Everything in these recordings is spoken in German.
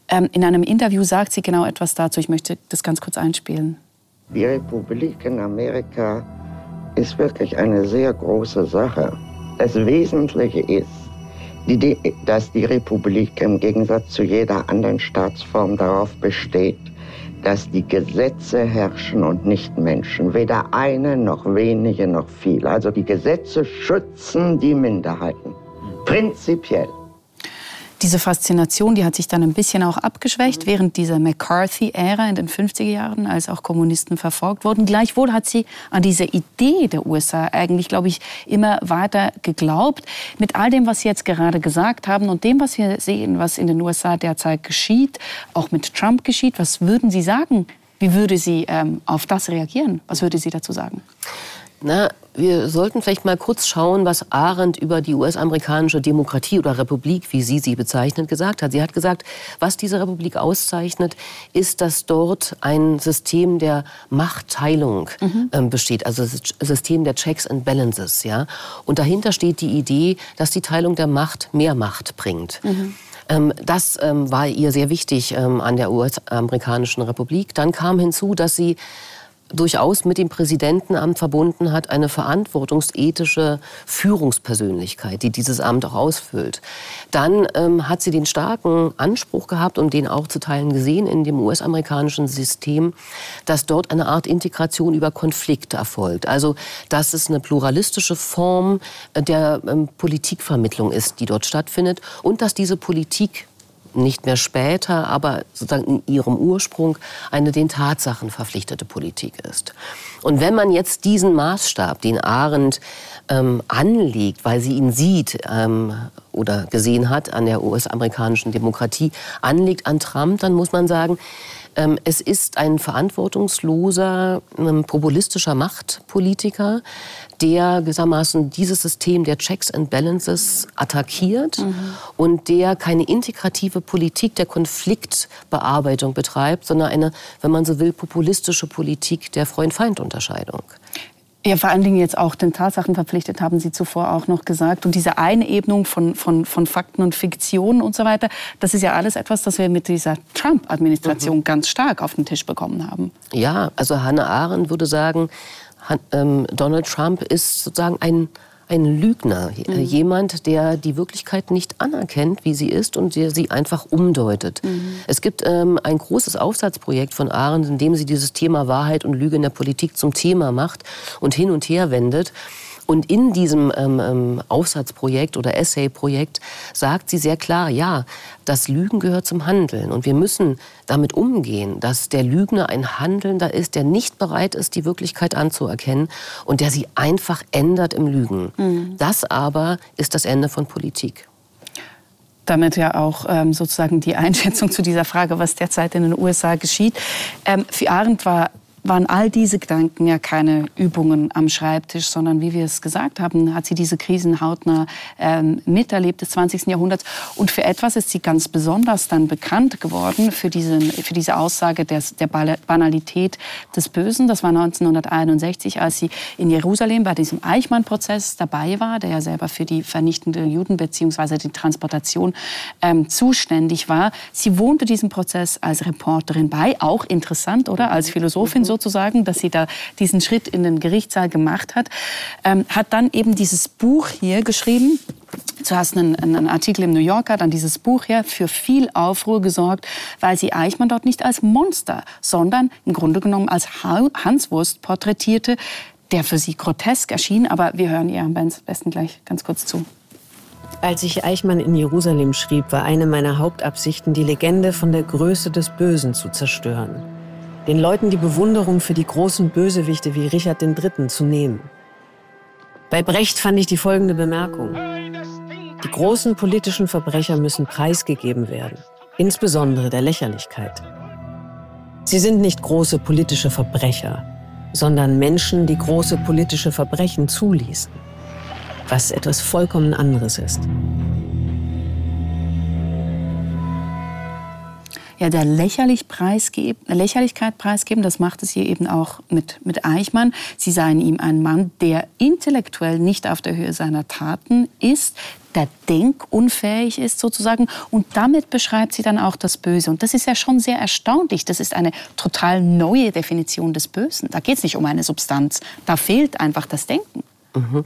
In einem Interview sagt sie genau etwas dazu. Ich möchte das ganz kurz einspielen. Die Republik in Amerika ist wirklich eine sehr große Sache. Das Wesentliche ist, dass die Republik im Gegensatz zu jeder anderen Staatsform darauf besteht, dass die Gesetze herrschen und nicht Menschen. Weder eine, noch wenige, noch viele. Also die Gesetze schützen die Minderheiten. Prinzipiell. Diese Faszination, die hat sich dann ein bisschen auch abgeschwächt während dieser McCarthy-Ära in den 50er Jahren, als auch Kommunisten verfolgt wurden. Gleichwohl hat sie an diese Idee der USA eigentlich, glaube ich, immer weiter geglaubt. Mit all dem, was Sie jetzt gerade gesagt haben und dem, was wir sehen, was in den USA derzeit geschieht, auch mit Trump geschieht, was würden Sie sagen? Wie würde sie auf das reagieren? Was würde sie dazu sagen? Na, wir sollten vielleicht mal kurz schauen, was Arendt über die US-amerikanische Demokratie oder Republik, wie sie bezeichnet, gesagt hat. Sie hat gesagt, was diese Republik auszeichnet, ist, dass dort ein System der Machtteilung besteht, also das System der Checks and Balances. Ja? Und dahinter steht die Idee, dass die Teilung der Macht mehr Macht bringt. Das war ihr sehr wichtig an der US-amerikanischen Republik. Dann kam hinzu, dass sie durchaus mit dem Präsidentenamt verbunden hat, eine verantwortungsethische Führungspersönlichkeit, die dieses Amt auch ausfüllt. Dann hat sie den starken Anspruch gehabt und den auch zu Teilen gesehen in dem US-amerikanischen System, dass dort eine Art Integration über Konflikte erfolgt. Also, dass es eine pluralistische Form der Politikvermittlung ist, die dort stattfindet und dass diese Politik nicht mehr später, aber sozusagen in ihrem Ursprung eine den Tatsachen verpflichtete Politik ist. Und wenn man jetzt diesen Maßstab, den Arendt anlegt, weil sie ihn sieht oder gesehen hat an der US-amerikanischen Demokratie, anlegt an Trump, dann muss man sagen, es ist ein verantwortungsloser, populistischer Machtpolitiker, der gewissermaßen dieses System der Checks and Balances attackiert und der keine integrative Politik der Konfliktbearbeitung betreibt, sondern eine, wenn man so will, populistische Politik der Freund-Feind-Unterscheidung. Ja, vor allen Dingen jetzt auch den Tatsachen verpflichtet, haben Sie zuvor auch noch gesagt. Und diese Einebnung von Fakten und Fiktionen und so weiter, das ist ja alles etwas, das wir mit dieser Trump-Administration ganz stark auf den Tisch bekommen haben. Ja, also Hannah Arendt würde sagen, Donald Trump ist sozusagen ein Lügner, jemand, der die Wirklichkeit nicht anerkennt, wie sie ist und der sie einfach umdeutet. Es gibt ein großes Aufsatzprojekt von Arendt, in dem sie dieses Thema Wahrheit und Lüge in der Politik zum Thema macht und hin und her wendet. Und in diesem Aufsatzprojekt oder Essayprojekt sagt sie sehr klar, ja, das Lügen gehört zum Handeln. Und wir müssen damit umgehen, dass der Lügner ein Handelnder ist, der nicht bereit ist, die Wirklichkeit anzuerkennen und der sie einfach ändert im Lügen. Das aber ist das Ende von Politik. Damit ja auch sozusagen die Einschätzung zu dieser Frage, was derzeit in den USA geschieht. Für Arendt waren all diese Gedanken ja keine Übungen am Schreibtisch, sondern wie wir es gesagt haben, hat sie diese Krisen hautnah miterlebt des 20. Jahrhunderts. Und für etwas ist sie ganz besonders dann bekannt geworden, für diese Aussage der Banalität des Bösen. Das war 1961, als sie in Jerusalem bei diesem Eichmann-Prozess dabei war, der ja selber für die Vernichtung der Juden bzw. die Transportation zuständig war. Sie wohnte diesem Prozess als Reporterin bei, auch interessant, oder? Als Philosophin sozusagen, dass sie da diesen Schritt in den Gerichtssaal gemacht hat, hat dann eben dieses Buch hier geschrieben. Zuerst einen Artikel im New Yorker, dann dieses Buch hier, für viel Aufruhr gesorgt, weil sie Eichmann dort nicht als Monster, sondern im Grunde genommen als Hanswurst porträtierte, der für sie grotesk erschien. Aber wir hören ihr am besten gleich ganz kurz zu. Als ich Eichmann in Jerusalem schrieb, war eine meiner Hauptabsichten, die Legende von der Größe des Bösen zu zerstören. Den Leuten die Bewunderung für die großen Bösewichte wie Richard III. Zu nehmen. Bei Brecht fand ich die folgende Bemerkung. Die großen politischen Verbrecher müssen preisgegeben werden, insbesondere der Lächerlichkeit. Sie sind nicht große politische Verbrecher, sondern Menschen, die große politische Verbrechen zuließen, was etwas vollkommen anderes ist. Ja, der Lächerlichkeit preisgeben, das macht es hier eben auch mit Eichmann. Sie sah in ihm einen Mann, der intellektuell nicht auf der Höhe seiner Taten ist, der denkunfähig ist sozusagen. Und damit beschreibt sie dann auch das Böse. Und das ist ja schon sehr erstaunlich. Das ist eine total neue Definition des Bösen. Da geht es nicht um eine Substanz. Da fehlt einfach das Denken. Mhm.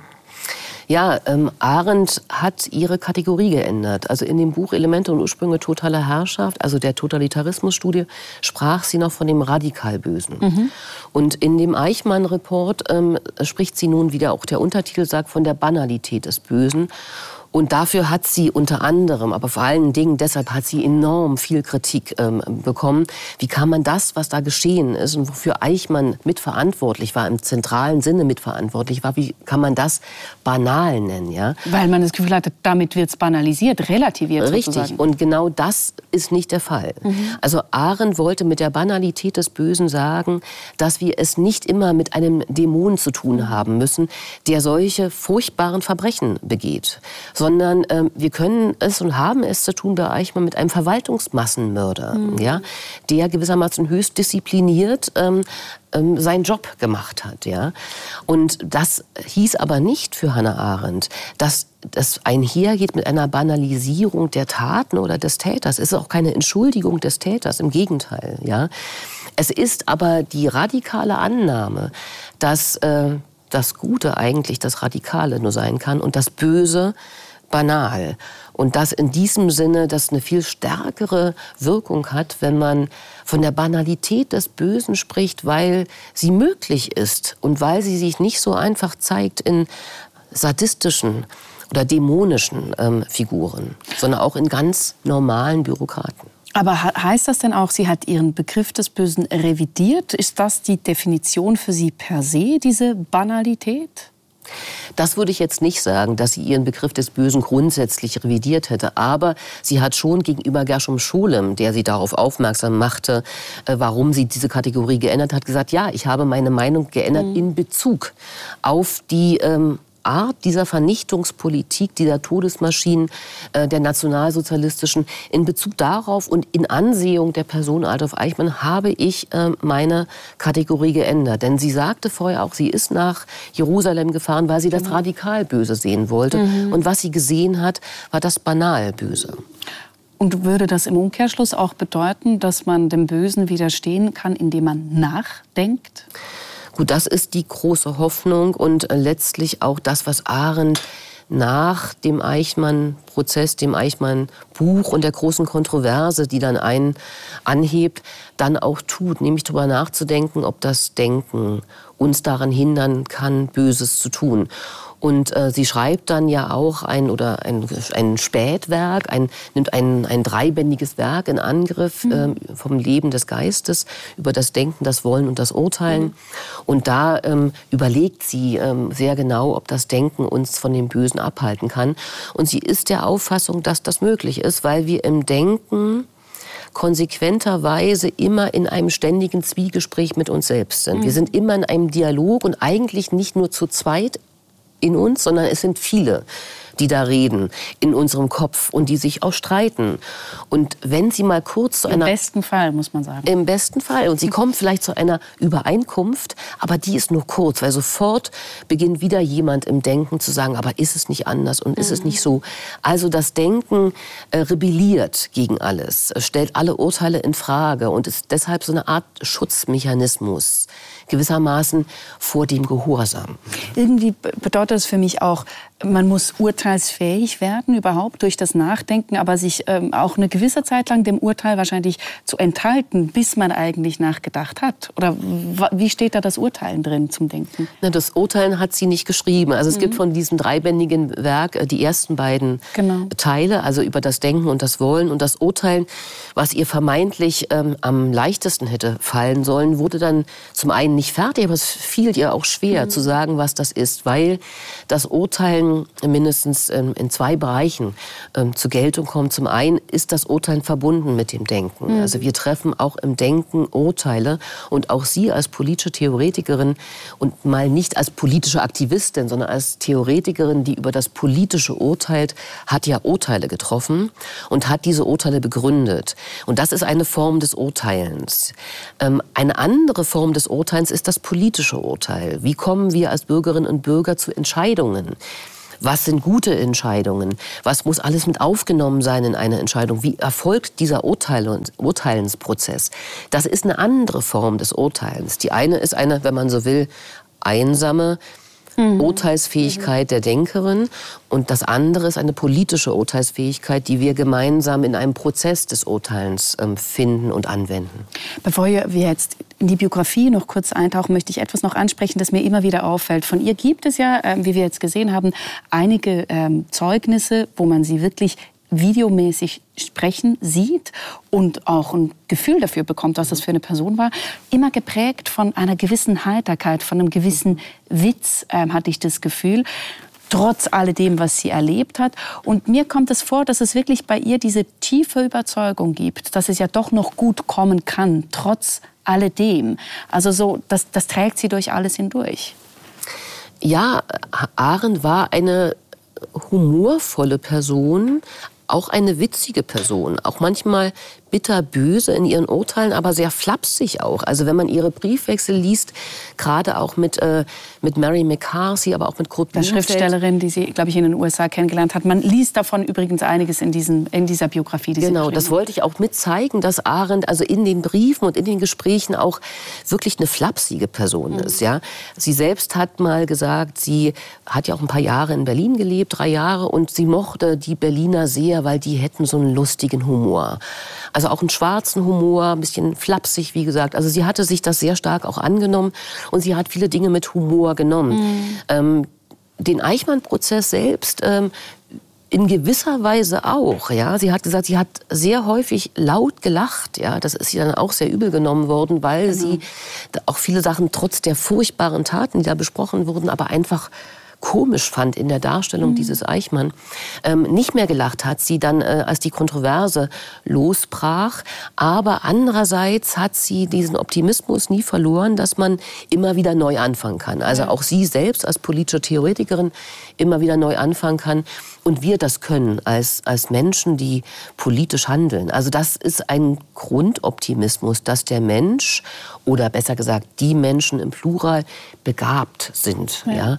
Ja, Arendt hat ihre Kategorie geändert. Also in dem Buch Elemente und Ursprünge totaler Herrschaft, also der Totalitarismusstudie, sprach sie noch von dem radikal Bösen. Mhm. Und in dem Eichmann-Report spricht sie nun, wie auch der Untertitel sagt, von der Banalität des Bösen. Und dafür hat sie unter anderem, aber vor allen Dingen deshalb hat sie enorm viel Kritik bekommen. Wie kann man das, was da geschehen ist und wofür Eichmann mitverantwortlich war, im zentralen Sinne mitverantwortlich war, wie kann man das banal nennen? Ja? Weil man das Gefühl hatte, damit wird es banalisiert, relativiert sozusagen. Richtig, und genau das ist nicht der Fall. Mhm. Also Arendt wollte mit der Banalität des Bösen sagen, dass wir es nicht immer mit einem Dämon zu tun haben müssen, der solche furchtbaren Verbrechen begeht, sondern wir können es und haben es zu tun bei Eichmann mit einem Verwaltungsmassenmörder, ja, der gewissermaßen höchst diszipliniert seinen Job gemacht hat. Ja. Und das hieß aber nicht für Hannah Arendt, dass das einhergeht mit einer Banalisierung der Taten oder des Täters. Es ist auch keine Entschuldigung des Täters, im Gegenteil. Ja. Es ist aber die radikale Annahme, dass das Gute eigentlich das Radikale nur sein kann und das Böse banal. Und dass in diesem Sinne das eine viel stärkere Wirkung hat, wenn man von der Banalität des Bösen spricht, weil sie möglich ist und weil sie sich nicht so einfach zeigt in sadistischen oder dämonischen Figuren, sondern auch in ganz normalen Bürokraten. Aber heißt das denn auch, sie hat ihren Begriff des Bösen revidiert? Ist das die Definition für sie per se, diese Banalität? Das würde ich jetzt nicht sagen, dass sie ihren Begriff des Bösen grundsätzlich revidiert hätte. Aber sie hat schon gegenüber Gershom Scholem, der sie darauf aufmerksam machte, warum sie diese Kategorie geändert hat, gesagt, ja, ich habe meine Meinung geändert in Bezug auf die Art dieser Vernichtungspolitik, dieser Todesmaschinen der nationalsozialistischen, in Bezug darauf und in Ansehung der Person Adolf Eichmann habe ich meine Kategorie geändert. Denn sie sagte vorher auch, sie ist nach Jerusalem gefahren, weil sie das Radikalböse sehen wollte. Und was sie gesehen hat, war das Banalböse. Und würde das im Umkehrschluss auch bedeuten, dass man dem Bösen widerstehen kann, indem man nachdenkt? Gut, das ist die große Hoffnung und letztlich auch das, was Arendt nach dem Eichmann-Prozess, dem Eichmann-Buch und der großen Kontroverse, die dann einen anhebt, dann auch tut, nämlich darüber nachzudenken, ob das Denken uns daran hindern kann, Böses zu tun. Und sie schreibt dann ja auch ein Spätwerk, nimmt ein dreibändiges Werk in Angriff vom Leben des Geistes über das Denken, das Wollen und das Urteilen. Und da überlegt sie sehr genau, ob das Denken uns von dem Bösen abhalten kann. Und sie ist der Auffassung, dass das möglich ist, weil wir im Denken konsequenterweise immer in einem ständigen Zwiegespräch mit uns selbst sind. Wir sind immer in einem Dialog und eigentlich nicht nur zu zweit in uns, sondern es sind viele, die da reden in unserem Kopf und die sich auch streiten. Und wenn sie mal kurz zu einer... Im besten Fall, muss man sagen. Im besten Fall. Und sie kommen vielleicht zu einer Übereinkunft, aber die ist nur kurz, weil sofort beginnt wieder jemand im Denken zu sagen, aber ist es nicht anders und ist es nicht so? Also das Denken rebelliert gegen alles, stellt alle Urteile in Frage und ist deshalb so eine Art Schutzmechanismus gewissermaßen vor dem Gehorsam. Irgendwie bedeutet das für mich auch, man muss urteilsfähig werden überhaupt durch das Nachdenken, aber sich auch eine gewisse Zeit lang dem Urteil wahrscheinlich zu enthalten, bis man eigentlich nachgedacht hat. Oder wie steht da das Urteilen drin zum Denken? Na, das Urteilen hat sie nicht geschrieben. Also es gibt von diesem dreibändigen Werk die ersten beiden Teile, also über das Denken und das Wollen und das Urteilen, was ihr vermeintlich am leichtesten hätte fallen sollen, wurde dann zum einen nicht fertig, aber es fiel ihr auch schwer zu sagen, was das ist, weil das Urteilen mindestens in zwei Bereichen zur Geltung kommt. Zum einen ist das Urteilen verbunden mit dem Denken. Also wir treffen auch im Denken Urteile und auch sie als politische Theoretikerin und mal nicht als politische Aktivistin, sondern als Theoretikerin, die über das Politische urteilt, hat ja Urteile getroffen und hat diese Urteile begründet. Und das ist eine Form des Urteilens. Eine andere Form des Urteilens ist das politische Urteil. Wie kommen wir als Bürgerinnen und Bürger zu Entscheidungen? Was sind gute Entscheidungen? Was muss alles mit aufgenommen sein in eine Entscheidung? Wie erfolgt dieser Urteilensprozess? Das ist eine andere Form des Urteilens. Die eine ist eine, wenn man so will, einsame Urteilsfähigkeit der Denkerin und das andere ist eine politische Urteilsfähigkeit, die wir gemeinsam in einem Prozess des Urteilens finden und anwenden. Bevor wir jetzt in die Biografie noch kurz eintauchen, möchte ich etwas noch ansprechen, das mir immer wieder auffällt. Von ihr gibt es ja, wie wir jetzt gesehen haben, einige Zeugnisse, wo man sie wirklich videomäßig sprechen sieht und auch ein Gefühl dafür bekommt, was das für eine Person war. Immer geprägt von einer gewissen Heiterkeit, von einem gewissen Witz, hatte ich das Gefühl, trotz alledem, was sie erlebt hat. Und mir kommt es vor, dass es wirklich bei ihr diese tiefe Überzeugung gibt, dass es ja doch noch gut kommen kann, trotz alledem. Also so, das trägt sie durch alles hindurch. Ja, Arendt war eine humorvolle Person, auch eine witzige Person, auch manchmal bitterböse in ihren Urteilen, aber sehr flapsig auch. Also wenn man ihre Briefwechsel liest, gerade auch mit Mary McCarthy, aber auch mit Kurt Blumenfeld. Der Schriftstellerin, die sie, glaube ich, in den USA kennengelernt hat. Man liest davon übrigens einiges in dieser Biografie. Die genau, das wollte ich auch mit zeigen, dass Arendt also in den Briefen und in den Gesprächen auch wirklich eine flapsige Person ist. Ja? Sie selbst hat mal gesagt, sie hat ja auch ein paar Jahre in Berlin gelebt, 3 Jahre, und sie mochte die Berliner sehr, weil die hätten so einen lustigen Humor. Also auch einen schwarzen Humor, ein bisschen flapsig, wie gesagt. Also sie hatte sich das sehr stark auch angenommen und sie hat viele Dinge mit Humor genommen. Den Eichmann-Prozess selbst in gewisser Weise auch. Ja? Sie hat gesagt, sie hat sehr häufig laut gelacht. Ja? Das ist ihr dann auch sehr übel genommen worden, weil sie auch viele Sachen trotz der furchtbaren Taten, die da besprochen wurden, aber einfach komisch fand in der Darstellung dieses Eichmann. Nicht mehr gelacht hat sie dann, als die Kontroverse losbrach. Aber andererseits hat sie diesen Optimismus nie verloren, dass man immer wieder neu anfangen kann. Also auch sie selbst als politische Theoretikerin immer wieder neu anfangen kann. Und wir das können als Menschen, die politisch handeln. Also das ist ein Grundoptimismus, dass der Mensch, oder besser gesagt die Menschen im Plural, begabt sind. Ja?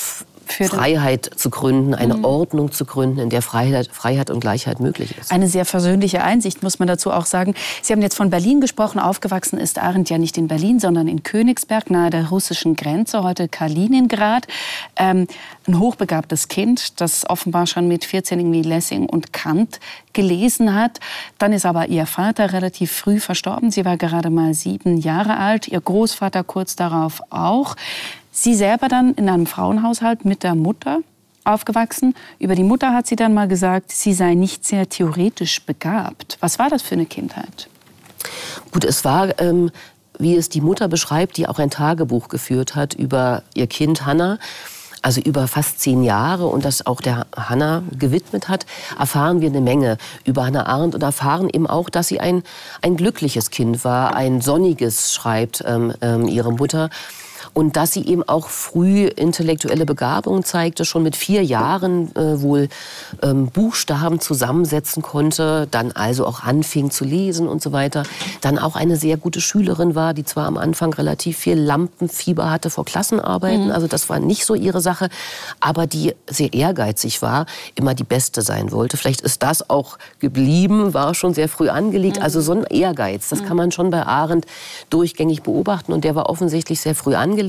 Freiheit zu gründen, eine Ordnung zu gründen, in der Freiheit und Gleichheit möglich ist. Eine sehr versöhnliche Einsicht, muss man dazu auch sagen. Sie haben jetzt von Berlin gesprochen. Aufgewachsen ist Arendt ja nicht in Berlin, sondern in Königsberg, nahe der russischen Grenze, heute Kaliningrad. Ein hochbegabtes Kind, das offenbar schon mit 14 irgendwie Lessing und Kant gelesen hat. Dann ist aber ihr Vater relativ früh verstorben. Sie war gerade mal 7 Jahre alt, ihr Großvater kurz darauf auch. Sie selber dann in einem Frauenhaushalt mit der Mutter aufgewachsen. Über die Mutter hat sie dann mal gesagt, sie sei nicht sehr theoretisch begabt. Was war das für eine Kindheit? Gut, es war, wie es die Mutter beschreibt, die auch ein Tagebuch geführt hat über ihr Kind Hannah, also über fast 10 Jahre und das auch der Hannah gewidmet hat, erfahren wir eine Menge über Hannah Arendt und erfahren eben auch, dass sie ein glückliches Kind war, ein sonniges, schreibt ihre Mutter. Und dass sie eben auch früh intellektuelle Begabung zeigte, schon mit 4 Jahren wohl Buchstaben zusammensetzen konnte, dann also auch anfing zu lesen und so weiter. Dann auch eine sehr gute Schülerin war, die zwar am Anfang relativ viel Lampenfieber hatte vor Klassenarbeiten, also das war nicht so ihre Sache, aber die sehr ehrgeizig war, immer die Beste sein wollte. Vielleicht ist das auch geblieben, war schon sehr früh angelegt. Also so ein Ehrgeiz, das kann man schon bei Arendt durchgängig beobachten und der war offensichtlich sehr früh angelegt.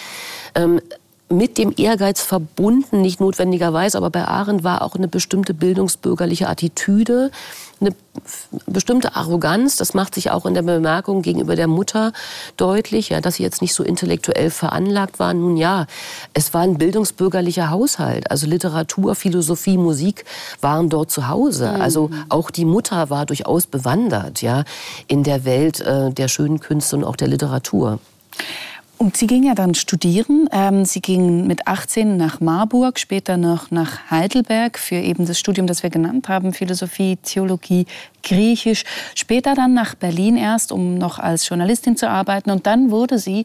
Mit dem Ehrgeiz verbunden, nicht notwendigerweise, aber bei Arendt war auch eine bestimmte bildungsbürgerliche Attitüde, eine bestimmte Arroganz. Das macht sich auch in der Bemerkung gegenüber der Mutter deutlich, ja, dass sie jetzt nicht so intellektuell veranlagt war. Nun ja, es war ein bildungsbürgerlicher Haushalt. Also Literatur, Philosophie, Musik waren dort zu Hause. Also auch die Mutter war durchaus bewandert, ja, in der Welt der schönen Künste und auch der Literatur. Und sie ging ja dann studieren. Sie ging mit 18 nach Marburg, später noch nach Heidelberg für eben das Studium, das wir genannt haben, Philosophie, Theologie, Griechisch. Später dann nach Berlin erst, um noch als Journalistin zu arbeiten. Und dann wurde sie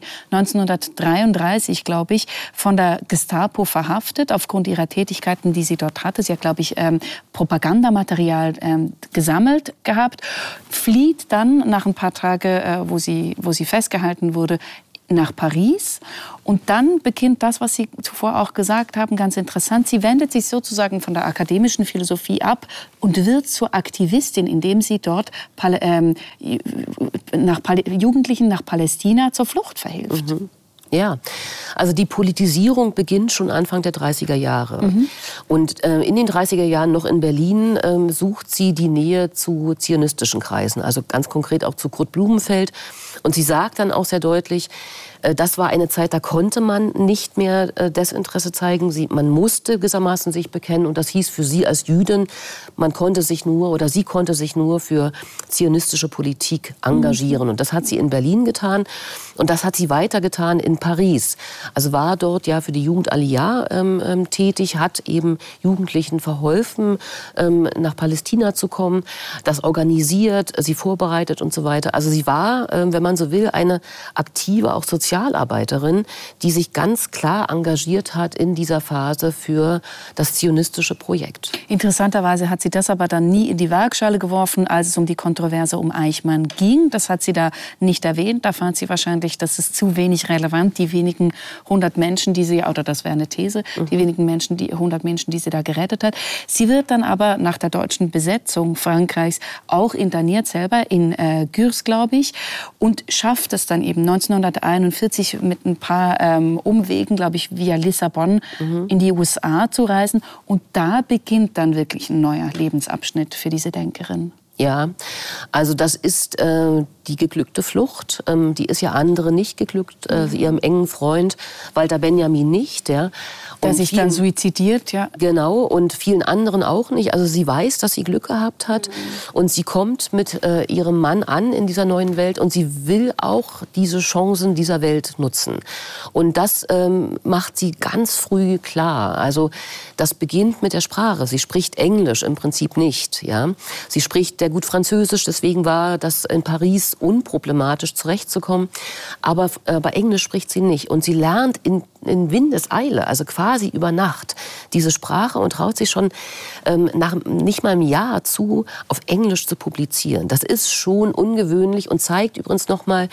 1933, glaube ich, von der Gestapo verhaftet aufgrund ihrer Tätigkeiten, die sie dort hatte. Sie hat, glaube ich, Propagandamaterial gesammelt gehabt, flieht dann nach ein paar Tagen, wo sie festgehalten wurde, nach Paris. Und dann beginnt das, was Sie zuvor auch gesagt haben, ganz interessant. Sie wendet sich sozusagen von der akademischen Philosophie ab und wird zur Aktivistin, indem sie dort Jugendlichen nach Palästina zur Flucht verhilft. Mhm. Ja, also die Politisierung beginnt schon Anfang der 30er Jahre. Mhm. Und in den 30er Jahren noch in Berlin sucht sie die Nähe zu zionistischen Kreisen, also ganz konkret auch zu Kurt Blumenfeld. Und sie sagt dann auch sehr deutlich, das war eine Zeit, da konnte man nicht mehr Desinteresse zeigen. Man musste gewissermaßen sich bekennen. Und das hieß für sie als Jüdin, sie konnte sich nur für zionistische Politik engagieren. Und das hat sie in Berlin getan. Und das hat sie weitergetan in Paris. Also war dort ja für die Jugend Aliyah tätig, hat eben Jugendlichen verholfen, nach Palästina zu kommen, das organisiert, sie vorbereitet und so weiter. Also sie war, wenn man so will, eine aktive, auch Sozialarbeiterin, die sich ganz klar engagiert hat in dieser Phase für das zionistische Projekt. Interessanterweise hat sie das aber dann nie in die Waagschale geworfen, als es um die Kontroverse um Eichmann ging. Das hat sie da nicht erwähnt. Da fand sie wahrscheinlich, das ist zu wenig relevant. Die wenigen 100 Menschen, die sie, oder das wäre eine These, die wenigen Menschen, 100 Menschen, die sie da gerettet hat. Sie wird dann aber nach der deutschen Besetzung Frankreichs auch interniert selber in Gurs, glaube ich, und schafft es dann eben 1941 mit ein paar Umwegen, glaube ich, via Lissabon in die USA zu reisen. Und da beginnt dann wirklich ein neuer Lebensabschnitt für diese Denkerin. Ja, also das ist die geglückte Flucht. Die ist ja anderen nicht geglückt, ihrem engen Freund Walter Benjamin nicht. Ja. Der sich dann suizidiert, ja. Genau, und vielen anderen auch nicht. Also sie weiß, dass sie Glück gehabt hat und sie kommt mit ihrem Mann an in dieser neuen Welt und sie will auch diese Chancen dieser Welt nutzen. Und das macht sie ganz früh klar. Also das beginnt mit der Sprache. Sie spricht Englisch im Prinzip nicht. Ja. Sie spricht sehr gut Französisch, deswegen war das in Paris unproblematisch zurechtzukommen. Aber Englisch spricht sie nicht. Und sie lernt in Windeseile, also quasi über Nacht, diese Sprache und traut sich schon nach nicht mal einem Jahr zu, auf Englisch zu publizieren. Das ist schon ungewöhnlich und zeigt übrigens nochmal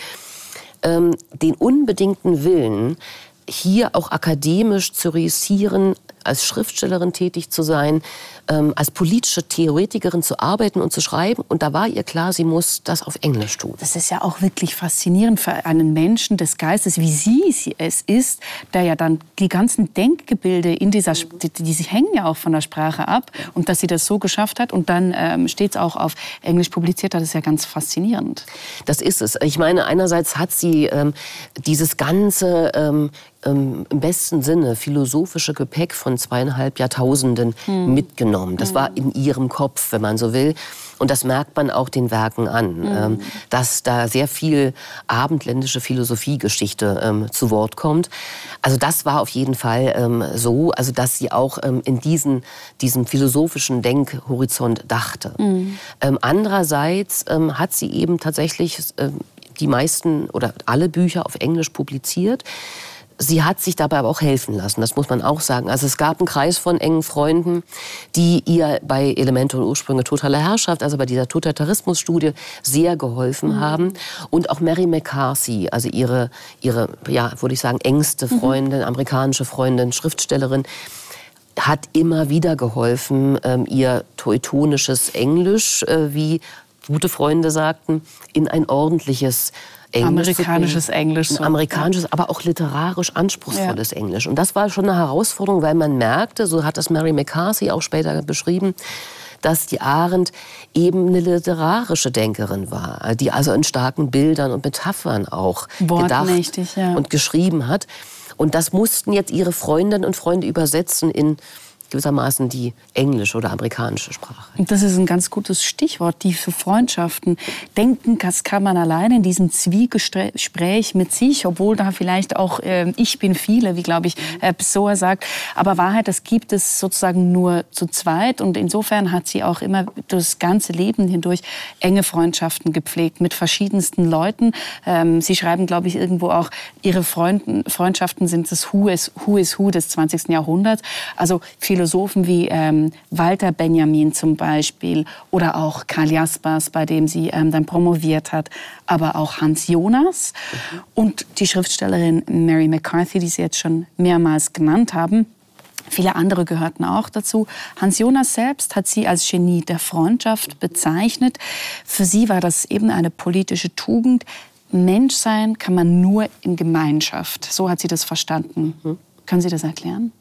den unbedingten Willen, hier auch akademisch zu reüssieren, als Schriftstellerin tätig zu sein, als politische Theoretikerin zu arbeiten und zu schreiben. Und da war ihr klar, sie muss das auf Englisch tun. Das ist ja auch wirklich faszinierend für einen Menschen des Geistes, wie sie es ist, der ja dann die ganzen Denkgebilde in dieser, die hängen ja auch von der Sprache ab. Und dass sie das so geschafft hat und dann steht es auch auf Englisch publiziert hat, ist ja ganz faszinierend. Das ist es. Ich meine, einerseits hat sie dieses ganze im besten Sinne philosophische Gepäck von 2,5 Jahrtausenden mitgenommen. Das war in ihrem Kopf, wenn man so will. Und das merkt man auch den Werken an, dass da sehr viel abendländische Philosophiegeschichte zu Wort kommt. Also das war auf jeden Fall so, also dass sie auch in diesem philosophischen Denkhorizont dachte. Andererseits hat sie eben tatsächlich die meisten oder alle Bücher auf Englisch publiziert. Sie hat sich dabei aber auch helfen lassen, das muss man auch sagen. Also es gab einen Kreis von engen Freunden, die ihr bei Elemente und Ursprünge totaler Herrschaft, also bei dieser Totalitarismus-Studie, sehr geholfen haben. Und auch Mary McCarthy, also ihre ja, würde ich sagen, engste Freundin, amerikanische Freundin, Schriftstellerin, hat immer wieder geholfen, ihr teutonisches Englisch, wie gute Freunde sagten, in ein ordentliches amerikanisches Englisch. So. Amerikanisches, aber auch literarisch anspruchsvolles Englisch. Und das war schon eine Herausforderung, weil man merkte, so hat das Mary McCarthy auch später beschrieben, dass die Arendt eben eine literarische Denkerin war, die also in starken Bildern und Metaphern auch gedacht und geschrieben hat. Und das mussten jetzt ihre Freundinnen und Freunde übersetzen in gewissermaßen die englische oder amerikanische Sprache. Und das ist ein ganz gutes Stichwort, die für Freundschaften. Denken, das kann man allein in diesem Zwiegespräch mit sich, obwohl da vielleicht auch ich bin viele, wie glaube ich Pessoa sagt. Aber Wahrheit, das gibt es sozusagen nur zu zweit. Und insofern hat sie auch immer das ganze Leben hindurch enge Freundschaften gepflegt mit verschiedensten Leuten. Sie schreiben, glaube ich, irgendwo auch, ihre Freundschaften sind das Who is Who des 20. Jahrhunderts. Also Philosophen, Philosophen wie Walter Benjamin zum Beispiel oder auch Karl Jaspers, bei dem sie dann promoviert hat, aber auch Hans Jonas und die Schriftstellerin Mary McCarthy, die Sie jetzt schon mehrmals genannt haben. Viele andere gehörten auch dazu. Hans Jonas selbst hat sie als Genie der Freundschaft bezeichnet. Für sie war das eben eine politische Tugend. Menschsein kann man nur in Gemeinschaft. So hat sie das verstanden. Können Sie das erklären?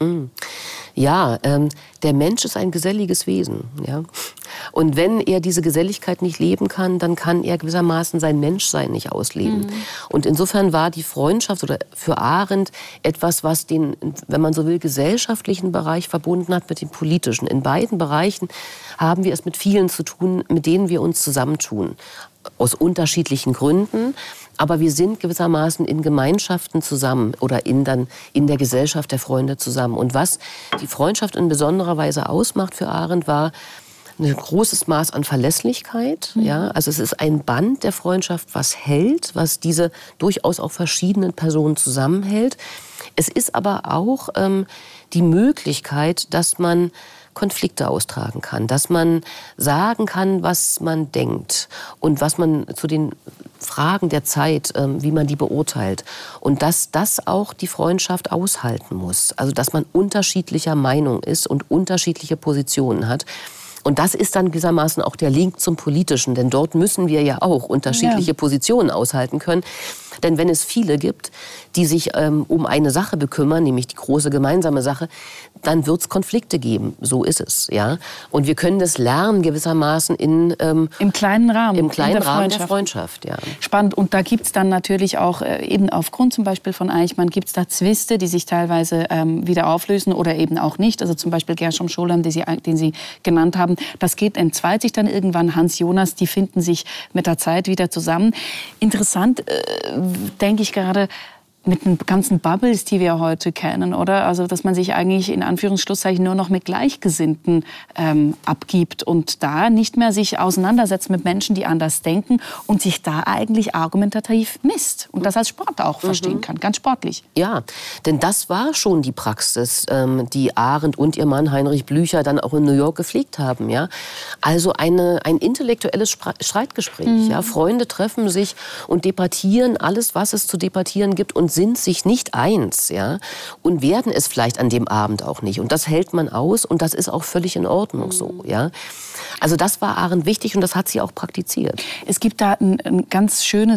Ja, der Mensch ist ein geselliges Wesen. Ja? Und wenn er diese Geselligkeit nicht leben kann, dann kann er gewissermaßen sein Menschsein nicht ausleben. Und insofern war die Freundschaft oder für Arendt etwas, was den, wenn man so will, gesellschaftlichen Bereich verbunden hat mit dem politischen. In beiden Bereichen haben wir es mit vielen zu tun, mit denen wir uns zusammentun. Aus unterschiedlichen Gründen. Aber wir sind gewissermaßen in Gemeinschaften zusammen oder in der Gesellschaft der Freunde zusammen. Und was die Freundschaft in besonderer Weise ausmacht für Arendt, war ein großes Maß an Verlässlichkeit. Ja? Also es ist ein Band der Freundschaft, was hält, was diese durchaus auch verschiedenen Personen zusammenhält. Es ist aber auch die Möglichkeit, dass man Konflikte austragen kann, dass man sagen kann, was man denkt und was man zu den Fragen der Zeit, wie man die beurteilt. Und dass das auch die Freundschaft aushalten muss. Also dass man unterschiedlicher Meinung ist und unterschiedliche Positionen hat. Und das ist dann gewissermaßen auch der Link zum Politischen, denn dort müssen wir ja auch unterschiedliche Positionen aushalten können. Denn wenn es viele gibt, die sich um eine Sache bekümmern, nämlich die große gemeinsame Sache, dann wird es Konflikte geben. So ist es. Ja? Und wir können das lernen gewissermaßen im kleinen Rahmen, der Freundschaft. Ja. Spannend. Und da gibt es dann natürlich auch, eben aufgrund zum Beispiel von Eichmann, gibt es da Zwiste, die sich teilweise wieder auflösen oder eben auch nicht. Also zum Beispiel Gershom Scholem, den Sie genannt haben. Das entzweit sich dann irgendwann. Hans Jonas, die finden sich mit der Zeit wieder zusammen. Interessant, denke ich gerade, mit den ganzen Bubbles, die wir heute kennen, oder? Also, dass man sich eigentlich in Anführungsschlusszeichen nur noch mit Gleichgesinnten abgibt und da nicht mehr sich auseinandersetzt mit Menschen, die anders denken und sich da eigentlich argumentativ misst und das als Sport auch verstehen kann, ganz sportlich. Ja, denn das war schon die Praxis, die Arendt und ihr Mann Heinrich Blücher dann auch in New York gepflegt haben. Ja? Also ein intellektuelles Streitgespräch. Ja? Freunde treffen sich und debattieren alles, was es zu debattieren gibt und sind sich nicht eins, ja, und werden es vielleicht an dem Abend auch nicht. Und das hält man aus und das ist auch völlig in Ordnung so, ja. Also das war Arendt wichtig und das hat sie auch praktiziert. Es gibt da einen ganz schönen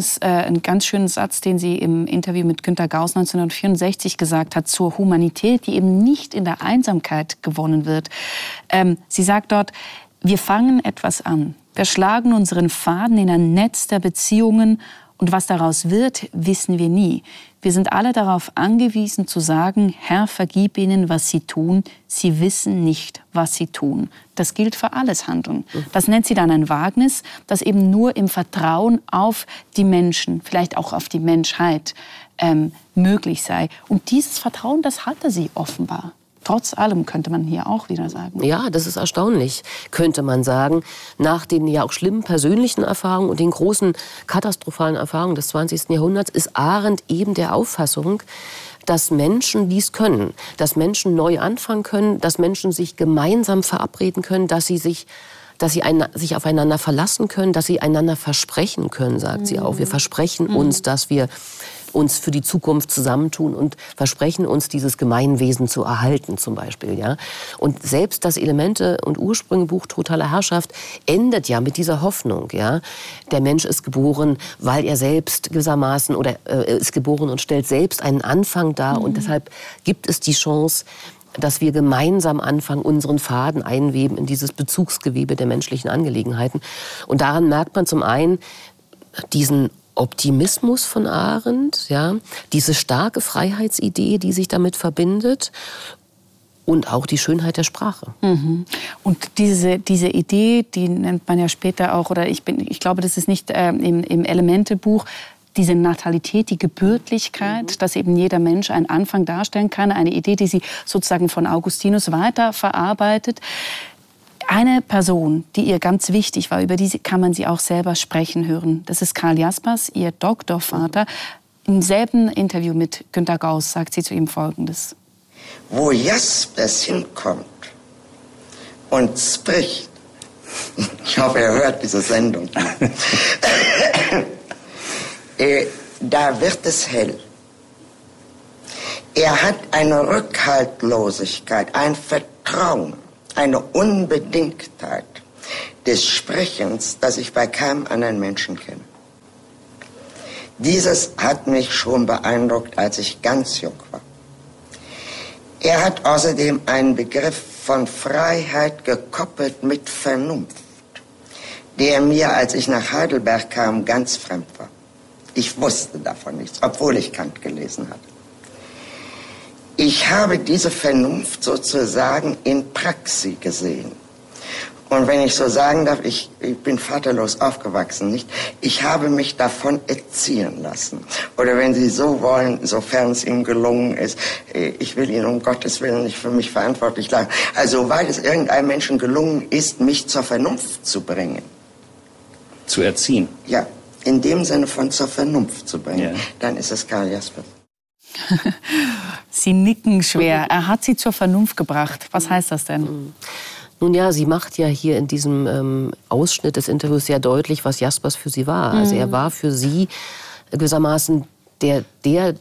Satz, den sie im Interview mit Günter Gauss 1964 gesagt hat zur Humanität, die eben nicht in der Einsamkeit gewonnen wird. Sie sagt dort: Wir fangen etwas an. Wir schlagen unseren Faden in ein Netz der Beziehungen und was daraus wird, wissen wir nie. Wir sind alle darauf angewiesen zu sagen: Herr, vergib ihnen, was sie tun. Sie wissen nicht, was sie tun. Das gilt für alles Handeln. Das nennt sie dann ein Wagnis, das eben nur im Vertrauen auf die Menschen, vielleicht auch auf die Menschheit, möglich sei. Und dieses Vertrauen, das hatte sie offenbar. Trotz allem, könnte man hier auch wieder sagen. Ja, das ist erstaunlich, könnte man sagen. Nach den ja auch schlimmen persönlichen Erfahrungen und den großen katastrophalen Erfahrungen des 20. Jahrhunderts ist Arendt eben der Auffassung, dass Menschen dies können, dass Menschen neu anfangen können, dass Menschen sich gemeinsam verabreden können, dass sie sich aufeinander verlassen können, dass sie einander versprechen können, sagt sie auch. Wir versprechen uns, dass wir uns für die Zukunft zusammentun und versprechen uns, dieses Gemeinwesen zu erhalten, zum Beispiel. Ja? Und selbst das Elemente- und Ursprüngebuch Totale Herrschaft endet ja mit dieser Hoffnung. Ja? Der Mensch ist geboren, weil er selbst gewissermaßen, oder ist geboren und stellt selbst einen Anfang dar. Und deshalb gibt es die Chance, dass wir gemeinsam anfangen, unseren Faden einweben in dieses Bezugsgewebe der menschlichen Angelegenheiten. Und daran merkt man zum einen diesen Optimismus von Arendt, ja, diese starke Freiheitsidee, die sich damit verbindet, und auch die Schönheit der Sprache. Und diese Idee, die nennt man ja später auch, oder ich glaube, das ist nicht im Elemente-Buch, diese Natalität, die Gebürtlichkeit, dass eben jeder Mensch einen Anfang darstellen kann, eine Idee, die sie sozusagen von Augustinus weiter verarbeitet. Eine Person, die ihr ganz wichtig war, über die kann man sie auch selber sprechen hören. Das ist Karl Jaspers, ihr Doktorvater. Im selben Interview mit Günter Gauss sagt sie zu ihm Folgendes: Wo Jaspers hinkommt, und spricht, ich hoffe, er hört diese Sendung, da wird es hell. Er hat eine Rückhaltlosigkeit, ein Vertrauen, eine Unbedingtheit des Sprechens, das ich bei keinem anderen Menschen kenne. Dieses hat mich schon beeindruckt, als ich ganz jung war. Er hat außerdem einen Begriff von Freiheit gekoppelt mit Vernunft, der mir, als ich nach Heidelberg kam, ganz fremd war. Ich wusste davon nichts, obwohl ich Kant gelesen hatte. Ich habe diese Vernunft sozusagen in Praxis gesehen. Und wenn ich so sagen darf, ich bin vaterlos aufgewachsen, nicht? Ich habe mich davon erziehen lassen. Oder wenn Sie so wollen, sofern es ihm gelungen ist, ich will ihn um Gottes Willen nicht für mich verantwortlich machen. Also, weil es irgendeinem Menschen gelungen ist, mich zur Vernunft zu bringen. Zu erziehen? Ja, in dem Sinne von zur Vernunft zu bringen. Ja. Dann ist es Karl Jaspers. Sie nicken schwer. Er hat Sie zur Vernunft gebracht. Was heißt das denn? Nun ja, sie macht ja hier in diesem Ausschnitt des Interviews sehr deutlich, was Jaspers für sie war. Also er war für sie gewissermaßen der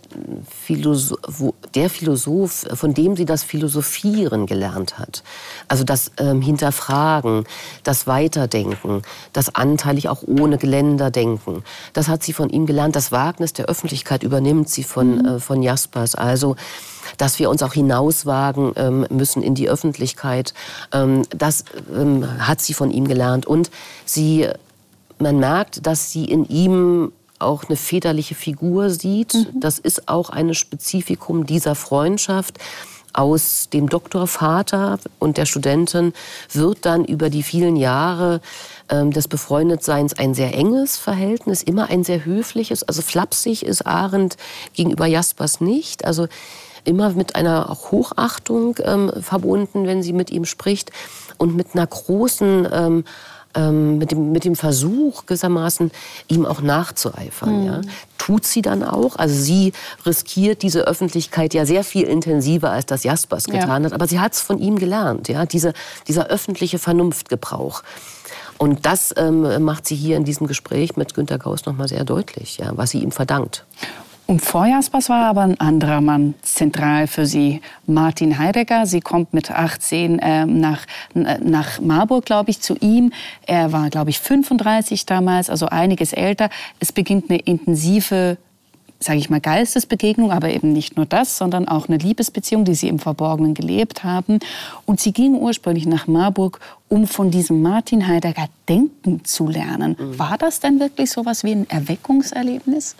Philosoph, von dem sie das Philosophieren gelernt hat. Also das Hinterfragen, das Weiterdenken, das anteilig auch ohne Geländer denken. Das hat sie von ihm gelernt. Das Wagnis der Öffentlichkeit übernimmt sie von Jaspers. Also dass wir uns auch hinauswagen müssen in die Öffentlichkeit. Das hat sie von ihm gelernt. Und man merkt, dass sie in ihm auch eine väterliche Figur sieht. Das ist auch ein Spezifikum dieser Freundschaft. Aus dem Doktorvater und der Studentin wird dann über die vielen Jahre des Befreundetseins ein sehr enges Verhältnis, immer ein sehr höfliches. Also flapsig ist Arendt gegenüber Jaspers nicht. Also immer mit einer auch Hochachtung verbunden, wenn sie mit ihm spricht. Und mit einer großen mit dem Versuch gewissermaßen, ihm auch nachzueifern. Ja. Tut sie dann auch. Also sie riskiert diese Öffentlichkeit ja sehr viel intensiver, als das Jaspers getan hat. Aber sie hat es von ihm gelernt, ja, dieser öffentliche Vernunftgebrauch. Und das macht sie hier in diesem Gespräch mit Günter Gauss noch mal sehr deutlich, ja, was sie ihm verdankt. Und vor Jaspers war aber ein anderer Mann zentral für sie, Martin Heidegger. Sie kommt mit 18 nach Marburg, glaube ich, zu ihm. Er war, glaube ich, 35 damals, also einiges älter. Es beginnt eine intensive, sage ich mal, Geistesbegegnung, aber eben nicht nur das, sondern auch eine Liebesbeziehung, die sie im Verborgenen gelebt haben. Und sie ging ursprünglich nach Marburg, um von diesem Martin Heidegger denken zu lernen. War das denn wirklich so was wie ein Erweckungserlebnis?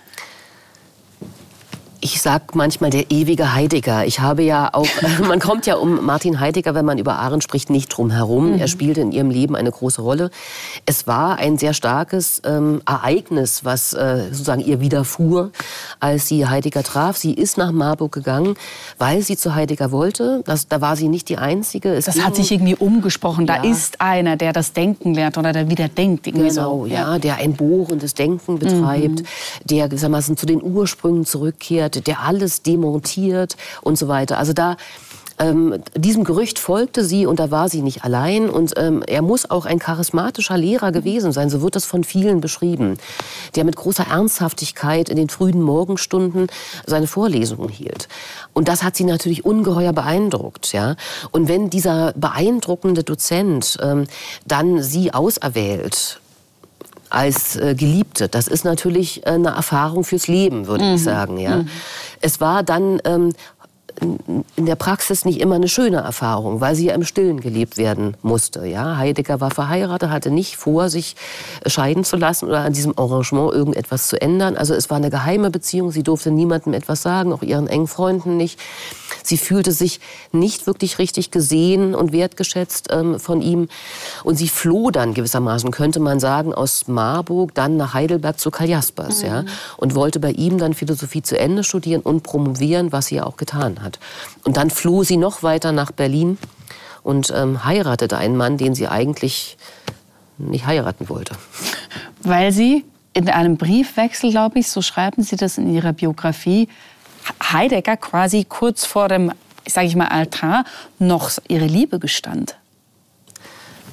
Ich sag manchmal der ewige Heidegger. Ich habe ja auch, man kommt ja um Martin Heidegger, wenn man über Arendt spricht, nicht drum herum. Er spielte in ihrem Leben eine große Rolle. Es war ein sehr starkes Ereignis, was sozusagen ihr widerfuhr, als sie Heidegger traf. Sie ist nach Marburg gegangen, weil sie zu Heidegger wollte. Da war sie nicht die Einzige. Das hat sich irgendwie umgesprochen. Da ist einer, der das Denken lernt oder der wieder denkt. Irgendwie genau, so. Ja, der ein bohrendes Denken betreibt, der gewissermaßen zu den Ursprüngen zurückkehrt, der alles demontiert und so weiter. Also diesem Gerücht folgte sie und da war sie nicht allein. Und er muss auch ein charismatischer Lehrer gewesen sein, so wird das von vielen beschrieben, der mit großer Ernsthaftigkeit in den frühen Morgenstunden seine Vorlesungen hielt. Und das hat sie natürlich ungeheuer beeindruckt. Ja? Und wenn dieser beeindruckende Dozent dann sie auserwählt, als Geliebte. Das ist natürlich eine Erfahrung fürs Leben, würde ich sagen. Ja. Es war dann in der Praxis nicht immer eine schöne Erfahrung, weil sie ja im Stillen gelebt werden musste. Ja. Heidegger war verheiratet, hatte nicht vor, sich scheiden zu lassen oder an diesem Arrangement irgendetwas zu ändern. Also es war eine geheime Beziehung, sie durfte niemandem etwas sagen, auch ihren engen Freunden nicht. Sie fühlte sich nicht wirklich richtig gesehen und wertgeschätzt von ihm. Und sie floh dann gewissermaßen, könnte man sagen, aus Marburg dann nach Heidelberg zu Karl Jaspers. Ja, und wollte bei ihm dann Philosophie zu Ende studieren und promovieren, was sie ja auch getan hat. Und dann floh sie noch weiter nach Berlin und heiratete einen Mann, den sie eigentlich nicht heiraten wollte. Weil sie in einem Briefwechsel, glaube ich, so schreiben Sie das in Ihrer Biografie, Heidegger quasi kurz vor dem, sage ich mal, Altar noch ihre Liebe gestand.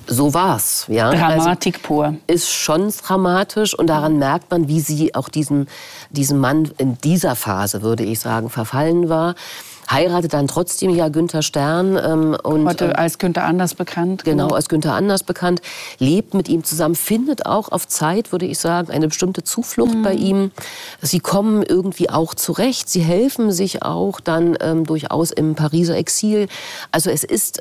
so war's. Ja? Dramatik pur. Ist schon dramatisch und daran merkt man, wie sie auch diesem Mann in dieser Phase, würde ich sagen, verfallen war. Heiratet dann trotzdem ja Günther Stern. Heute als Günther Anders bekannt. Genau, als Günther Anders bekannt. Lebt mit ihm zusammen, findet auch auf Zeit, würde ich sagen, eine bestimmte Zuflucht bei ihm. Sie kommen irgendwie auch zurecht. Sie helfen sich auch dann durchaus im Pariser Exil. Also es ist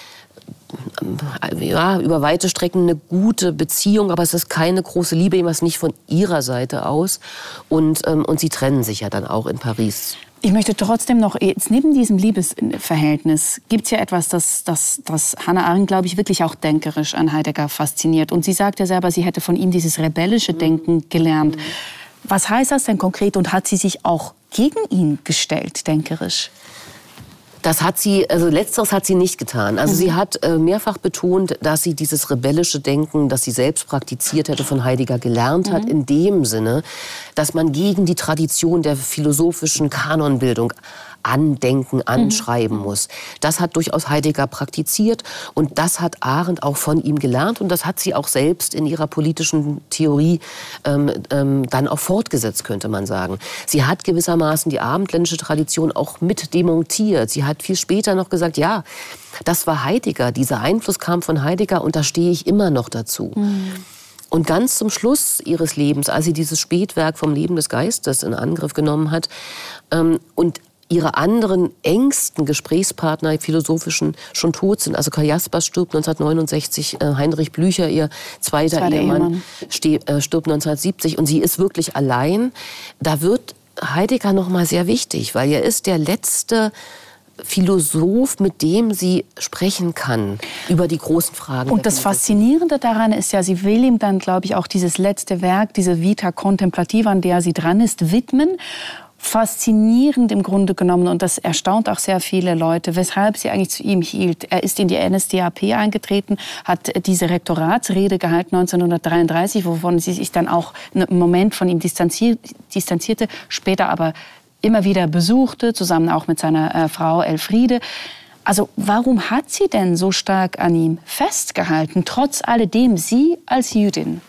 über weite Strecken eine gute Beziehung, aber es ist keine große Liebe, jedenfalls nicht von ihrer Seite aus. Und sie trennen sich ja dann auch in Paris. Ich möchte trotzdem noch, jetzt neben diesem Liebesverhältnis gibt es ja etwas, das Hannah Arendt, glaube ich, wirklich auch denkerisch an Heidegger fasziniert. Und sie sagt ja selber, sie hätte von ihm dieses rebellische Denken gelernt. Was heißt das denn konkret und hat sie sich auch gegen ihn gestellt, denkerisch? Das hat sie, also Letzteres hat sie nicht getan. Also sie hat mehrfach betont, dass sie dieses rebellische Denken, das sie selbst praktiziert hätte, von Heidegger gelernt hat, in dem Sinne, dass man gegen die Tradition der philosophischen Kanonbildung andenken, anschreiben muss. Das hat durchaus Heidegger praktiziert und das hat Arendt auch von ihm gelernt und das hat sie auch selbst in ihrer politischen Theorie dann auch fortgesetzt, könnte man sagen. Sie hat gewissermaßen die abendländische Tradition auch mit demontiert. Sie hat viel später noch gesagt, ja, das war Heidegger, dieser Einfluss kam von Heidegger und da stehe ich immer noch dazu. Und ganz zum Schluss ihres Lebens, als sie dieses Spätwerk vom Leben des Geistes in Angriff genommen hat und ihre anderen engsten Gesprächspartner, philosophischen, schon tot sind. Also Karl Jaspers stirbt 1969, Heinrich Blücher, ihr zweiter Ehemann, stirbt 1970 und sie ist wirklich allein. Da wird Heidegger noch mal sehr wichtig, weil er ist der letzte Philosoph, mit dem sie sprechen kann über die großen Fragen. Und das Faszinierende daran ist ja, sie will ihm dann, glaube ich, auch dieses letzte Werk, diese Vita Contemplativa, an der sie dran ist, widmen. Faszinierend im Grunde genommen und das erstaunt auch sehr viele Leute, weshalb sie eigentlich zu ihm hielt. Er ist in die NSDAP eingetreten, hat diese Rektoratsrede gehalten 1933, wovon sie sich dann auch einen Moment von ihm distanzierte, später aber immer wieder besuchte, zusammen auch mit seiner Frau Elfriede. Also warum hat sie denn so stark an ihm festgehalten, trotz alledem, sie als Jüdin?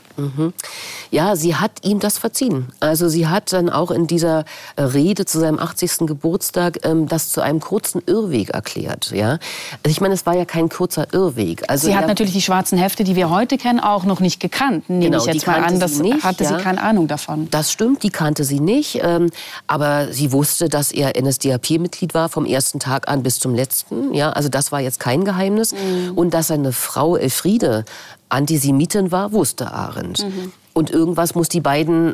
Ja, sie hat ihm das verziehen. Also sie hat dann auch in dieser Rede zu seinem 80. Geburtstag das zu einem kurzen Irrweg erklärt. Ja? Also ich meine, es war ja kein kurzer Irrweg. Also sie hat natürlich die schwarzen Hefte, die wir heute kennen, auch noch nicht gekannt. Nehme ich jetzt mal an, das hatte sie keine Ahnung davon. Das stimmt, die kannte sie nicht. Aber sie wusste, dass er NSDAP-Mitglied war vom ersten Tag an bis zum letzten. Ja? Also das war jetzt kein Geheimnis. Und dass seine Frau Elfriede Antisemitin war, wusste Arendt. Und irgendwas muss die beiden,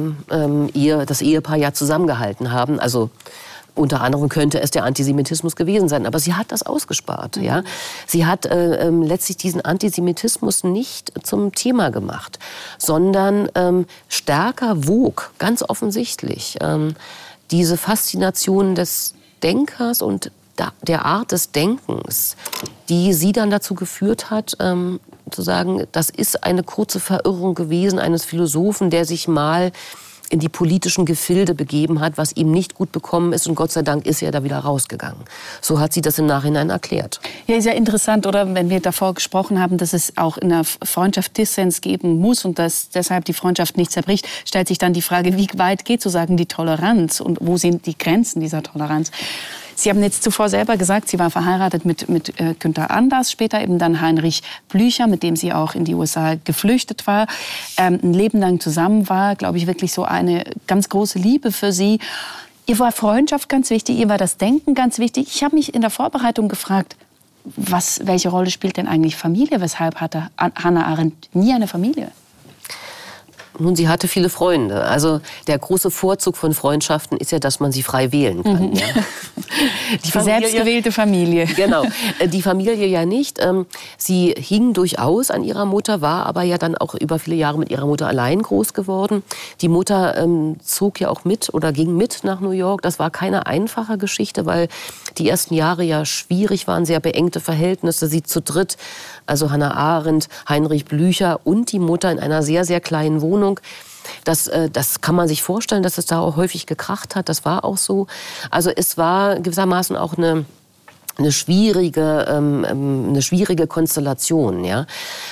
das Ehepaar ja zusammengehalten haben. Also unter anderem könnte es der Antisemitismus gewesen sein. Aber sie hat das ausgespart. Ja? Sie hat letztlich diesen Antisemitismus nicht zum Thema gemacht, sondern stärker wog, ganz offensichtlich, diese Faszination des Denkers und der Art des Denkens, die sie dann dazu geführt hat, zu sagen, das ist eine kurze Verirrung gewesen eines Philosophen, der sich mal in die politischen Gefilde begeben hat, was ihm nicht gut bekommen ist. Und Gott sei Dank ist er da wieder rausgegangen. So hat sie das im Nachhinein erklärt. Ja, ist ja interessant, oder? Wenn wir davor gesprochen haben, dass es auch in der Freundschaft Dissens geben muss und dass deshalb die Freundschaft nicht zerbricht, stellt sich dann die Frage, wie weit geht sozusagen die Toleranz und wo sind die Grenzen dieser Toleranz? Sie haben jetzt zuvor selber gesagt, Sie war verheiratet mit Günther Anders, später eben dann Heinrich Blücher, mit dem sie auch in die USA geflüchtet war, ein Leben lang zusammen war, glaube ich, wirklich so eine ganz große Liebe für sie. Ihr war Freundschaft ganz wichtig, ihr war das Denken ganz wichtig. Ich habe mich in der Vorbereitung gefragt, welche Rolle spielt denn eigentlich Familie? Weshalb hatte Hannah Arendt nie eine Familie? Nun, sie hatte viele Freunde. Also der große Vorzug von Freundschaften ist ja, dass man sie frei wählen kann. Ja? Die selbstgewählte Familie. Genau, die Familie ja nicht. Sie hing durchaus an ihrer Mutter, war aber ja dann auch über viele Jahre mit ihrer Mutter allein groß geworden. Die Mutter zog ja auch mit oder ging mit nach New York. Das war keine einfache Geschichte, weil die ersten Jahre ja schwierig waren, sehr beengte Verhältnisse. Sie zu dritt, also Hannah Arendt, Heinrich Blücher und die Mutter in einer sehr, sehr kleinen Wohnung. Das kann man sich vorstellen, dass es da auch häufig gekracht hat. Das war auch so. Also es war gewissermaßen auch eine eine schwierige Konstellation, ja,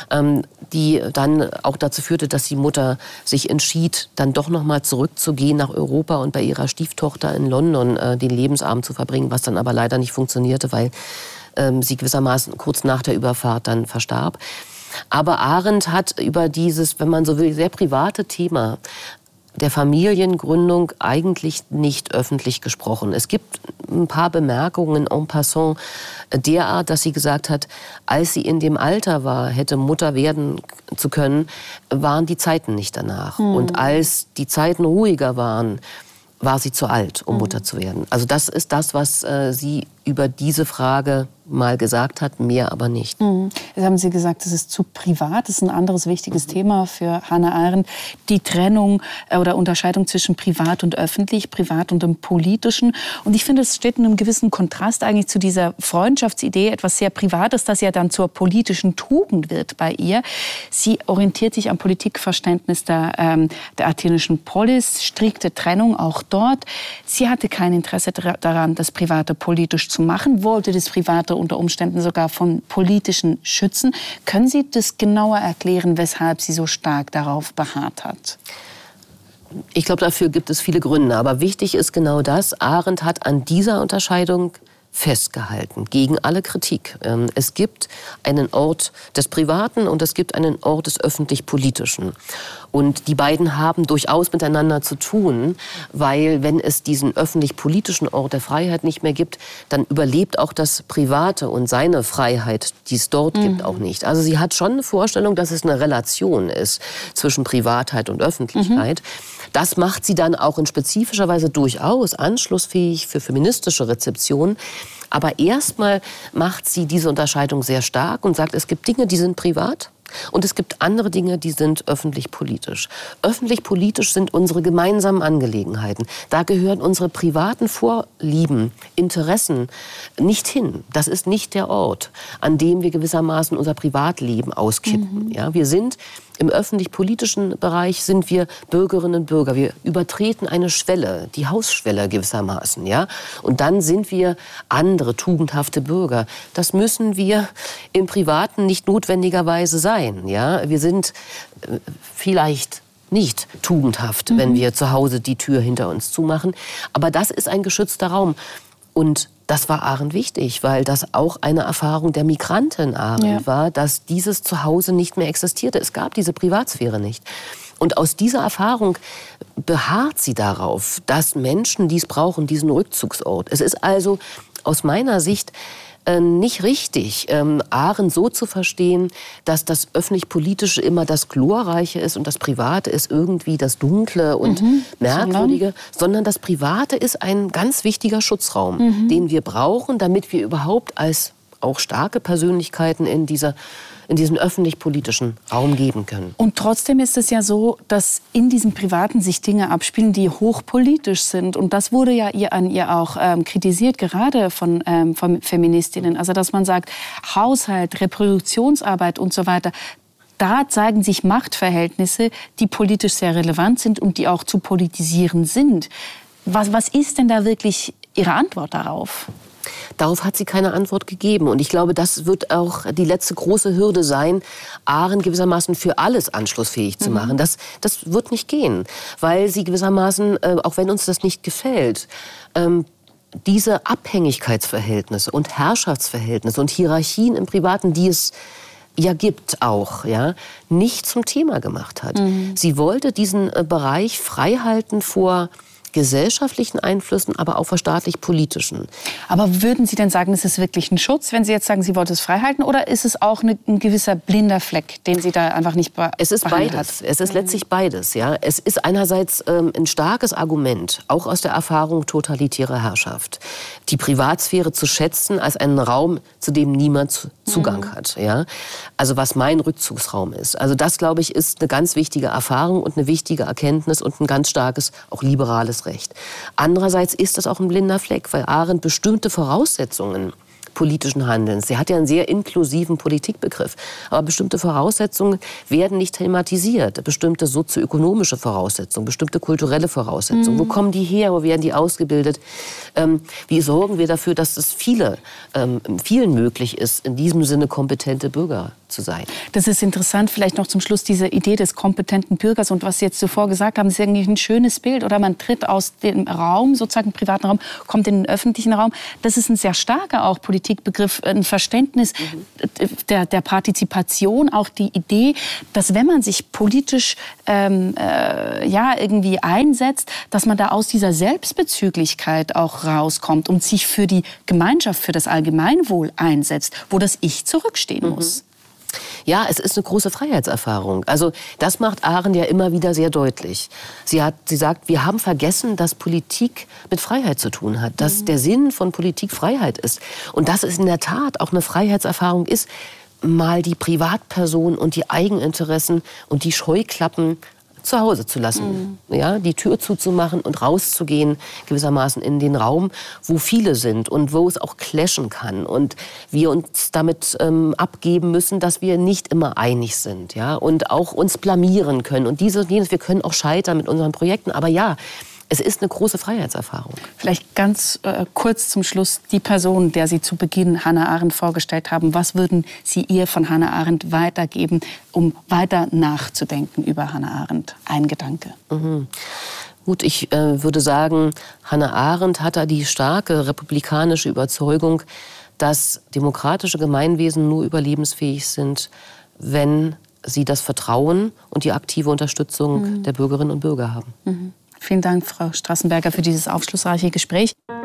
die dann auch dazu führte, dass die Mutter sich entschied, dann doch noch mal zurückzugehen nach Europa und bei ihrer Stieftochter in London den Lebensabend zu verbringen, was dann aber leider nicht funktionierte, weil sie gewissermaßen kurz nach der Überfahrt dann verstarb. Aber Arendt hat über dieses, wenn man so will, sehr private Thema der Familiengründung eigentlich nicht öffentlich gesprochen. Es gibt ein paar Bemerkungen en passant derart, dass sie gesagt hat, als sie in dem Alter war, hätte Mutter werden zu können, waren die Zeiten nicht danach. Und als die Zeiten ruhiger waren, war sie zu alt, um Mutter zu werden. Also das ist das, was sie über diese Frage mal gesagt hat, mehr aber nicht. Jetzt haben Sie gesagt, es ist zu privat. Das ist ein anderes wichtiges Thema für Hannah Arendt. Die Trennung oder Unterscheidung zwischen privat und öffentlich, privat und dem Politischen. Und ich finde, es steht in einem gewissen Kontrast eigentlich zu dieser Freundschaftsidee, etwas sehr Privates, das ja dann zur politischen Tugend wird bei ihr. Sie orientiert sich am Politikverständnis der athenischen Polis, strikte Trennung auch dort. Sie hatte kein Interesse daran, das Private politisch zu machen, wollte das Private unter Umständen sogar von politischen schützen. Können Sie das genauer erklären, weshalb sie so stark darauf beharrt hat? Ich glaube, dafür gibt es viele Gründe. Aber wichtig ist genau das. Arendt hat an dieser Unterscheidung festgehalten, gegen alle Kritik. Es gibt einen Ort des Privaten und es gibt einen Ort des öffentlich-politischen. Und die beiden haben durchaus miteinander zu tun, weil wenn es diesen öffentlich-politischen Ort der Freiheit nicht mehr gibt, dann überlebt auch das Private und seine Freiheit, die es dort gibt, auch nicht. Also sie hat schon eine Vorstellung, dass es eine Relation ist zwischen Privatheit und Öffentlichkeit. Das macht sie dann auch in spezifischer Weise durchaus anschlussfähig für feministische Rezeption. Aber erstmal macht sie diese Unterscheidung sehr stark und sagt, es gibt Dinge, die sind privat. Und es gibt andere Dinge, die sind öffentlich-politisch. Öffentlich-politisch sind unsere gemeinsamen Angelegenheiten. Da gehören unsere privaten Vorlieben, Interessen nicht hin. Das ist nicht der Ort, an dem wir gewissermaßen unser Privatleben auskippen. Ja, wir sind im öffentlich-politischen Bereich sind wir Bürgerinnen und Bürger. Wir übertreten eine Schwelle, die Hausschwelle gewissermaßen. Ja? Und dann sind wir andere tugendhafte Bürger. Das müssen wir im Privaten nicht notwendigerweise sein. Ja? Wir sind vielleicht nicht tugendhaft, wenn wir zu Hause die Tür hinter uns zumachen. Aber das ist ein geschützter Raum. Und das war Arendt wichtig, weil das auch eine Erfahrung der Migrantin Arendt war, dass dieses Zuhause nicht mehr existierte. Es gab diese Privatsphäre nicht. Und aus dieser Erfahrung beharrt sie darauf, dass Menschen, die es brauchen, diesen Rückzugsort. Es ist also aus meiner Sicht nicht richtig, Arendt so zu verstehen, dass das öffentlich-politische immer das Glorreiche ist und das Private ist irgendwie das Dunkle und Merkwürdige, sondern das Private ist ein ganz wichtiger Schutzraum, den wir brauchen, damit wir überhaupt als auch starke Persönlichkeiten in diesem öffentlich-politischen Raum geben können. Und trotzdem ist es ja so, dass in diesem Privaten sich Dinge abspielen, die hochpolitisch sind. Und das wurde ja an ihr auch kritisiert, gerade von Feministinnen. Also dass man sagt, Haushalt, Reproduktionsarbeit und so weiter, da zeigen sich Machtverhältnisse, die politisch sehr relevant sind und die auch zu politisieren sind. Was ist denn da wirklich Ihre Antwort darauf? Darauf hat sie keine Antwort gegeben. Und ich glaube, das wird auch die letzte große Hürde sein, Arendt gewissermaßen für alles anschlussfähig zu machen. Das wird nicht gehen, weil sie gewissermaßen, auch wenn uns das nicht gefällt, diese Abhängigkeitsverhältnisse und Herrschaftsverhältnisse und Hierarchien im Privaten, die es ja gibt auch, ja, nicht zum Thema gemacht hat. Sie wollte diesen Bereich frei halten vor gesellschaftlichen Einflüssen, aber auch vor staatlich-politischen. Aber würden Sie denn sagen, es ist wirklich ein Schutz, wenn Sie jetzt sagen, Sie wollen es frei halten, oder ist es auch ein gewisser blinder Fleck, den Sie da einfach nicht behandelt hat? Es ist beides. Es ist letztlich beides. Ja. Es ist einerseits ein starkes Argument, auch aus der Erfahrung totalitärer Herrschaft, die Privatsphäre zu schätzen als einen Raum, zu dem niemand Zugang hat. Ja. Also was mein Rückzugsraum ist. Also das, glaube ich, ist eine ganz wichtige Erfahrung und eine wichtige Erkenntnis und ein ganz starkes, auch liberales Recht. Andererseits ist das auch ein blinder Fleck, weil Arendt bestimmte Voraussetzungen politischen Handelns. Sie hat ja einen sehr inklusiven Politikbegriff. Aber bestimmte Voraussetzungen werden nicht thematisiert. Bestimmte sozioökonomische Voraussetzungen, bestimmte kulturelle Voraussetzungen. Wo kommen die her? Wo werden die ausgebildet? Wie sorgen wir dafür, dass es vielen möglich ist, in diesem Sinne kompetente Bürger zu sein? Das ist interessant, vielleicht noch zum Schluss diese Idee des kompetenten Bürgers. Und was Sie jetzt zuvor gesagt haben, ist eigentlich ein schönes Bild. Oder man tritt aus dem Raum, sozusagen im privaten Raum, kommt in den öffentlichen Raum. Das ist ein sehr starker auch Politikbegriff, ein Verständnis der Partizipation, auch die Idee, dass wenn man sich politisch irgendwie einsetzt, dass man da aus dieser Selbstbezüglichkeit auch rauskommt und sich für die Gemeinschaft, für das Allgemeinwohl einsetzt, wo das Ich zurückstehen muss. Ja, es ist eine große Freiheitserfahrung. Also das macht Arendt ja immer wieder sehr deutlich. Sie sagt, wir haben vergessen, dass Politik mit Freiheit zu tun hat, dass der Sinn von Politik Freiheit ist. Und dass es in der Tat auch eine Freiheitserfahrung ist, mal die Privatperson und die Eigeninteressen und die Scheuklappen zu Hause zu lassen, ja, die Tür zuzumachen und rauszugehen gewissermaßen in den Raum, wo viele sind und wo es auch clashen kann und wir uns damit abgeben müssen, dass wir nicht immer einig sind, ja, und auch uns blamieren können und dieses und jenes. Wir können auch scheitern mit unseren Projekten, aber ja, es ist eine große Freiheitserfahrung. Vielleicht ganz kurz zum Schluss die Person, der Sie zu Beginn Hannah Arendt vorgestellt haben. Was würden Sie ihr von Hannah Arendt weitergeben, um weiter nachzudenken über Hannah Arendt? Ein Gedanke. Gut, ich würde sagen, Hannah Arendt hat da die starke republikanische Überzeugung, dass demokratische Gemeinwesen nur überlebensfähig sind, wenn sie das Vertrauen und die aktive Unterstützung der Bürgerinnen und Bürger haben. Vielen Dank, Frau Straßenberger, für dieses aufschlussreiche Gespräch.